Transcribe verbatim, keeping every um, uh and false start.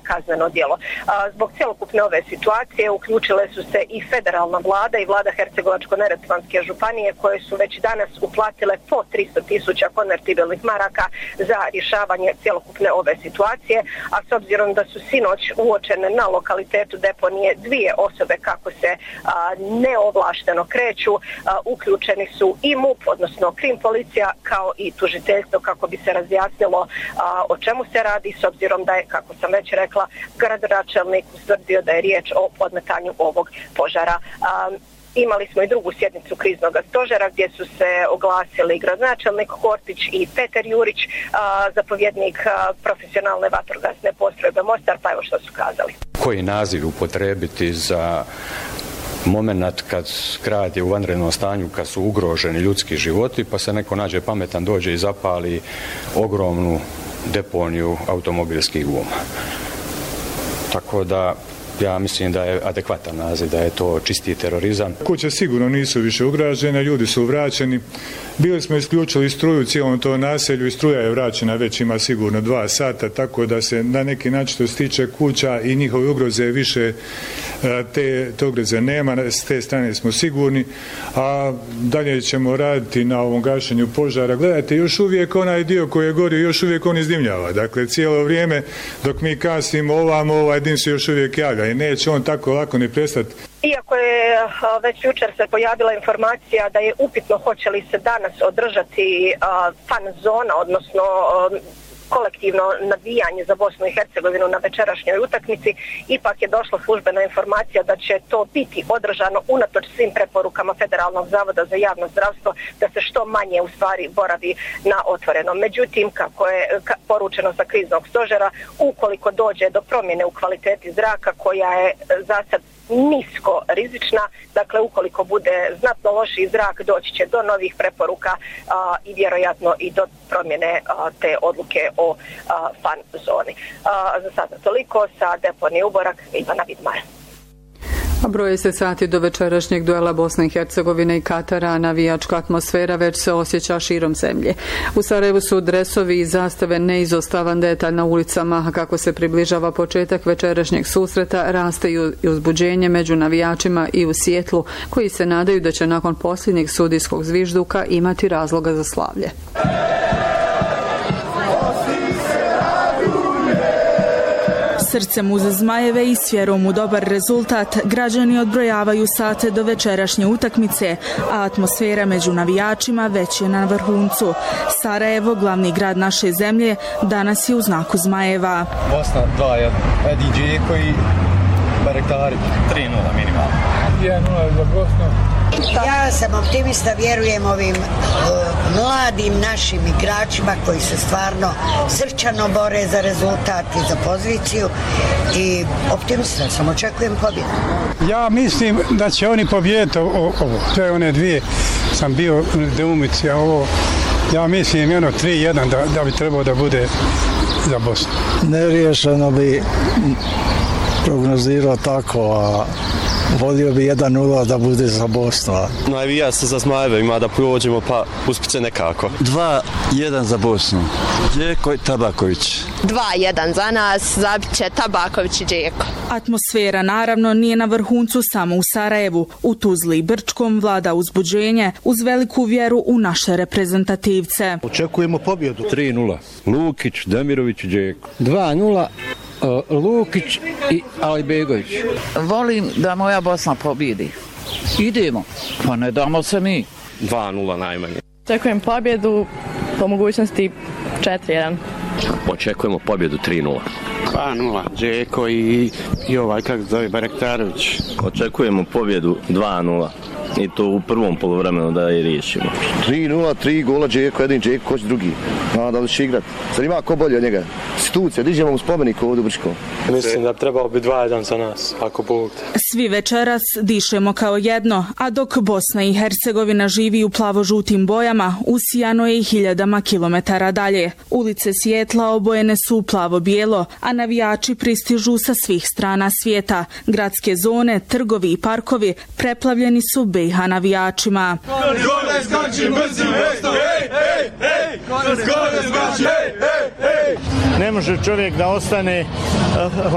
kazneno djelo. Zbog cjelokupne ove situacije uključile su se i federalna vlada i vlada Hercegovačko-neretvanske županije koje su već danas uplatile po tristo tisuća konvertibilnih maraka za rješavanje cjelokupne ove situacije, a s obzirom da su sinoć uočene na lokalitetu deponije dvije osobe kako se a, neovlašteno kreću, a, uključeni su i MUP, odnosno krim policija, kao i tužiteljstvo kako bi se razjasnilo a, o čemu se radi, s obzirom da je, kako sam već rekla, gradonačelnik ustvrdio da je riječ o podmetanju ovog požara. A, Imali smo i drugu sjednicu kriznog stožera gdje su se oglasili gradonačelnik Kortić i Petar Jurić, a, zapovjednik a, profesionalne vatrogasne postrojbe Mostar, pa evo što su kazali. Koji naziv upotrebiti za moment kad grad je u vanrednom stanju, kad su ugroženi ljudski životi, pa se neko nađe pametan, dođe i zapali ogromnu deponiju automobilskih guma. Tako da ja mislim da je adekvatan naziv, da je to čisti terorizam. Kuće sigurno nisu više ugrađene, ljudi su vraćeni. Bili smo isključili struju u cijelom to naselju i struja je vraćena, već ima sigurno dva sata, tako da se na neki način to stiče kuća i njihove ugroze više, te, te ugroze nema, s te strane smo sigurni, a dalje ćemo raditi na ovom gašenju požara. Gledajte, još uvijek onaj dio koji je gorio, još uvijek on izdimljava. Dakle, cijelo vrijeme dok mi kasnimo ovamo, ovaj dim se još uvijek javlja i neće on tako lako ni prestati. Iako je već jučer se pojavila informacija da je upitno hoće li se danas održati fan zona, odnosno kolektivno navijanje za Bosnu i Hercegovinu na večerašnjoj utakmici, ipak je došla službena informacija da će to biti održano unatoč svim preporukama Federalnog zavoda za javno zdravstvo da se što manje u stvari boravi na otvorenom. Međutim, kako je poručeno sa kriznog stožera, ukoliko dođe do promjene u kvaliteti zraka koja je za sad nisko rizična, dakle ukoliko bude znatno lošiji zrak doći će do novih preporuka a, i vjerojatno i do promjene a, te odluke o a, fan zoni. A, za sada toliko, sa deponije Uborak, Ivana Vidmar. A broje se sati do večerašnjeg duela Bosne i Hercegovine i Katara, a navijačka atmosfera već se osjeća širom zemlje. U Sarajevu su dresovi i zastave neizostavan detalj na ulicama, a kako se približava početak večerašnjeg susreta, raste i uzbuđenje među navijačima i u Sijetlu, koji se nadaju da će nakon posljednjeg sudijskog zvižduka imati razloga za slavlje. Srcem uz Zmajeve i s vjerom u dobar rezultat, građani odbrojavaju sate do večerašnje utakmice, a atmosfera među navijačima već je na vrhuncu. Sarajevo, glavni grad naše zemlje, danas je u znaku Zmajeva. Bosna dva jedan, Edin Džeko i Barektari. tri nula minimalno. jedan nula za Bosnu. Ja sam optimista, vjerujem ovim uh, mladim našim igračima koji se stvarno srčano bore za rezultat i za poziciju i optimista sam, očekujem pobjedu. Ja mislim da će oni pobijediti ovo. To je one dvije, sam bio deumici, a ovo ja mislim jedno tri jedan da, da bi trebao da bude za Bosnu. Neriješeno bi prognozirao tako, a volio bi jedan nula da bude za Bosnu. Navija se za Zmajeve, ima da prođemo, pa uspit se nekako. dva jedan za Bosnu. Džeko i Tabaković. dva jedan za nas, zabit će Tabaković i Džeko. Atmosfera naravno nije na vrhuncu samo u Sarajevu. U Tuzli i Brčkom vlada uzbuđenje uz veliku vjeru u naše reprezentativce. Očekujemo pobjedu. tri nula. Lukić, Demirović i Džeko. dva nula. Lukić i Alibegović. Volim da moja Bosna pobjedi. Idemo, pa ne damo se mi. dva nula najmanje. Očekujem pobjedu, po mogućnosti četiri jedan. Očekujemo pobjedu tri nula. dva nula, Džeko i, i ovaj, kako zove, Barektarović. Očekujemo pobjedu dva nula. I to u prvom poluvremenu da je riješimo. tri nula, tri gola Džeko, jedan Džeko, ko će drugi. A, da li će igrat? Sad ima ko bolje od njega? Institucija, dižemo mu spomenik ovdje u Brčkom. Mislim da trebao bi dva jedan za nas, ako Bog. Svi večeras dišemo kao jedno, a dok Bosna i Hercegovina živi u plavo-žutim bojama, usijano je i hiljadama kilometara dalje. Ulice Sijetla obojene su u plavo-bijelo, a navijači pristižu sa svih strana svijeta. Gradske zone, trgovi i parkovi preplavljeni su be BiH navijačima. Ne može čovjek da ostane